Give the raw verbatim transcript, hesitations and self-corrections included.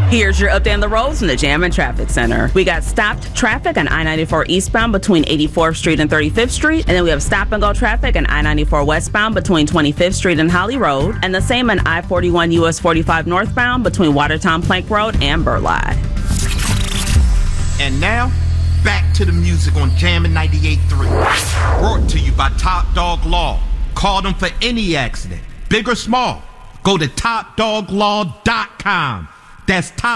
Here's your update on the roads from the Jam and Traffic Center. We got stopped traffic on I ninety-four eastbound between eighty-fourth Street and thirty-fifth Street. And then we have stop and go traffic on I ninety-four westbound between twenty-fifth Street and Holly Road. And the same on I forty-one U S forty-five northbound between Watertown Plank Road and Burleigh. And now, back to the music on Jammin' ninety-eight point three. Brought to you by Top Dog Law. Call them for any accident, big or small. Go to top dog law dot com. That's top